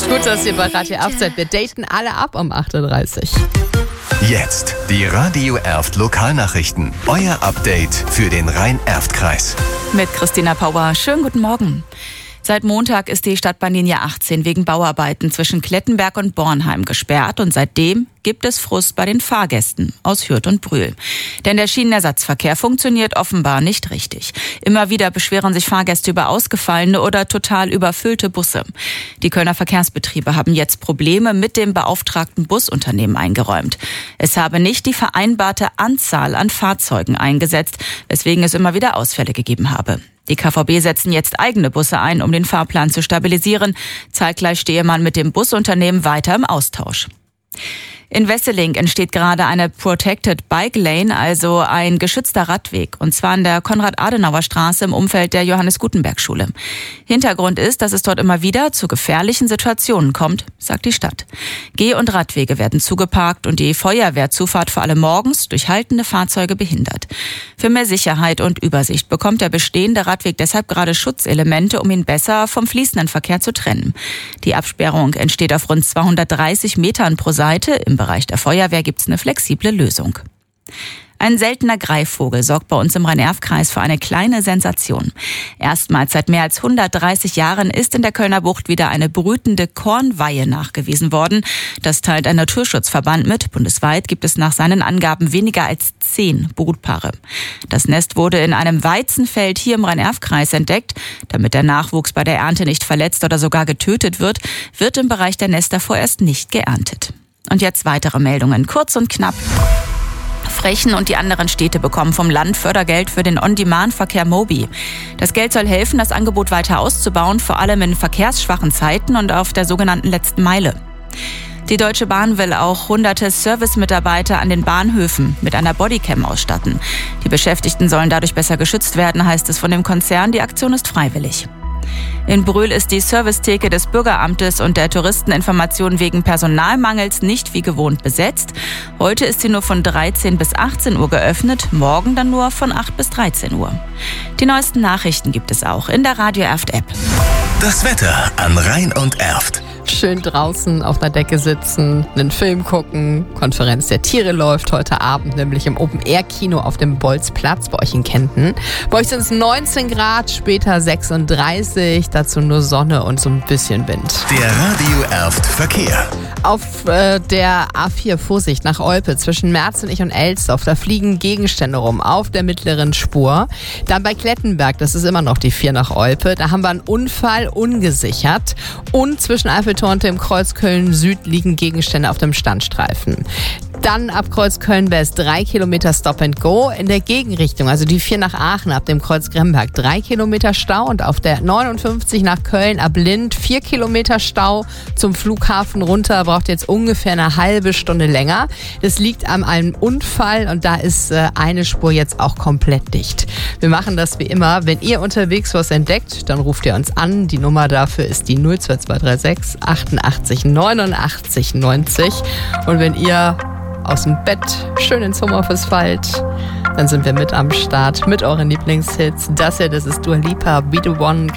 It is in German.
Gut, dass ihr bei Radio Erft seid. Wir daten alle ab um 8.30 Uhr. Jetzt die Radio Erft Lokalnachrichten. Euer Update für den Rhein-Erft-Kreis. Mit Christina Pauer. Schönen guten Morgen. Seit Montag ist die Stadtbahnlinie 18 wegen Bauarbeiten zwischen Klettenberg und Bornheim gesperrt und seitdem gibt es Frust bei den Fahrgästen aus Hürth und Brühl. Denn der Schienenersatzverkehr funktioniert offenbar nicht richtig. Immer wieder beschweren sich Fahrgäste über ausgefallene oder total überfüllte Busse. Die Kölner Verkehrsbetriebe haben jetzt Probleme mit dem beauftragten Busunternehmen eingeräumt. Es habe nicht die vereinbarte Anzahl an Fahrzeugen eingesetzt, weswegen es immer wieder Ausfälle gegeben habe. Die KVB setzen jetzt eigene Busse ein, um den Fahrplan zu stabilisieren. Zeitgleich stehe man mit dem Busunternehmen weiter im Austausch. In Wesseling entsteht gerade eine Protected Bike Lane, also ein geschützter Radweg, und zwar an der Konrad-Adenauer-Straße im Umfeld der Johannes-Gutenberg-Schule. Hintergrund ist, dass es dort immer wieder zu gefährlichen Situationen kommt, sagt die Stadt. Geh- und Radwege werden zugeparkt und die Feuerwehrzufahrt vor allem morgens durch haltende Fahrzeuge behindert. Für mehr Sicherheit und Übersicht bekommt der bestehende Radweg deshalb gerade Schutzelemente, um ihn besser vom fließenden Verkehr zu trennen. Die Absperrung entsteht auf rund 230 Metern pro Seite. Im Bereich der Feuerwehr gibt es eine flexible Lösung. Ein seltener Greifvogel sorgt bei uns im Rhein-Erft-Kreis für eine kleine Sensation. Erstmals seit mehr als 130 Jahren ist in der Kölner Bucht wieder eine brütende Kornweihe nachgewiesen worden. Das teilt ein Naturschutzverband mit. Bundesweit gibt es nach seinen Angaben weniger als 10 Brutpaare. Das Nest wurde in einem Weizenfeld hier im Rhein-Erft-Kreis entdeckt. Damit der Nachwuchs bei der Ernte nicht verletzt oder sogar getötet wird, wird im Bereich der Nester vorerst nicht geerntet. Und jetzt weitere Meldungen, kurz und knapp. Frechen und die anderen Städte bekommen vom Land Fördergeld für den On-Demand-Verkehr Mobi. Das Geld soll helfen, das Angebot weiter auszubauen, vor allem in verkehrsschwachen Zeiten und auf der sogenannten letzten Meile. Die Deutsche Bahn will auch hunderte Servicemitarbeiter an den Bahnhöfen mit einer Bodycam ausstatten. Die Beschäftigten sollen dadurch besser geschützt werden, heißt es von dem Konzern. Die Aktion ist freiwillig. In Brühl ist die Servicetheke des Bürgeramtes und der Touristeninformation wegen Personalmangels nicht wie gewohnt besetzt. Heute ist sie nur von 13 bis 18 Uhr geöffnet, morgen dann nur von 8 bis 13 Uhr. Die neuesten Nachrichten gibt es auch in der Radio Erft App. Das Wetter an Rhein und Erft. Schön draußen auf der Decke sitzen, einen Film gucken. Konferenz der Tiere läuft heute Abend, nämlich im Open-Air-Kino auf dem Bolzplatz bei euch in Kenten. Bei euch sind es 19 Grad, später 36, dazu nur Sonne und so ein bisschen Wind. Der Radio Erft Verkehr. Auf der A4 Vorsicht nach Olpe zwischen Merzenich und Elsdorf, da fliegen Gegenstände rum auf der mittleren Spur. Dann bei Klettenberg, das ist immer noch die 4 nach Olpe, da haben wir einen Unfall ungesichert. Und zwischen Eiffeltornte im Kreuz Köln-Süd liegen Gegenstände auf dem Standstreifen. Dann ab Kreuz Köln-West 3 Kilometer Stop and Go. In der Gegenrichtung, also die 4 nach Aachen ab dem Kreuz Gremberg 3 Kilometer Stau. Und auf der 59 nach Köln ab Lind 4 Kilometer Stau. Zum Flughafen runter braucht jetzt ungefähr eine halbe Stunde länger. Das liegt an einem Unfall und da ist eine Spur jetzt auch komplett dicht. Wir machen das wie immer. Wenn ihr unterwegs was entdeckt, dann ruft ihr uns an. Die Nummer dafür ist die 02236 88 89 90. Und wenn ihr aus dem Bett schön ins Homeoffice fallt, dann sind wir mit am Start mit euren Lieblingshits. Das ist Dua Lipa, Be The One.